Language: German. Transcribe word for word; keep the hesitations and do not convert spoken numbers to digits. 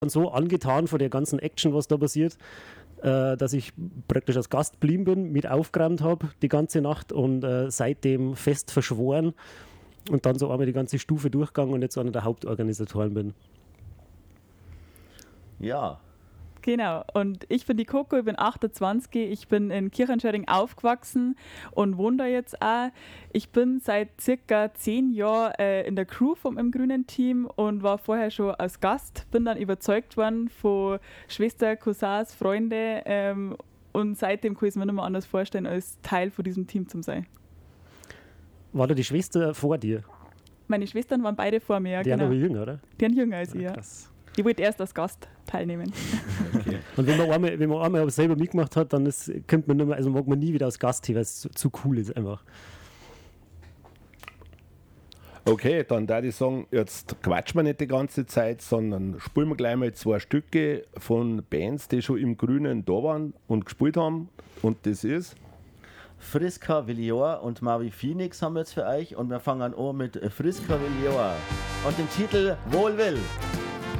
so angetan von der ganzen Action, was da passiert, äh, dass ich praktisch als Gast blieben bin, mit aufgeräumt habe die ganze Nacht und äh, seitdem fest verschworen und dann so einmal die ganze Stufe durchgegangen und jetzt einer der Hauptorganisatoren bin. Ja. Genau, und ich bin die Coco, ich bin achtundzwanzig, ich bin in Kirchenschöring aufgewachsen und wohne da jetzt auch. Ich bin seit circa zehn Jahren äh, in der Crew vom im grünen Team und war vorher schon als Gast, bin dann überzeugt worden von Schwester, Cousins, Freunde ähm, und seitdem kann ich es mir nicht mehr anders vorstellen, als Teil von diesem Team zu sein. War da die Schwester vor dir? Meine Schwestern waren beide vor mir, die genau. Die sind aber jünger, oder? Die sind jünger als ich, ja. Krass. Ich wollte erst als Gast teilnehmen. Okay. Und wenn man einmal, wenn man einmal selber mitgemacht hat, dann ist, kommt man nicht mehr, also mag man nie wieder als Gast hier, weil es zu, zu cool ist einfach. Okay, dann da ich sagen, jetzt quatschen wir nicht die ganze Zeit, sondern spielen wir gleich mal zwei Stücke von Bands, die schon im Grünen da waren und gespielt haben. Und das ist Friska Villior und Mavi Phoenix haben wir jetzt für euch und wir fangen an mit Friska Villior und dem Titel Wohlwill.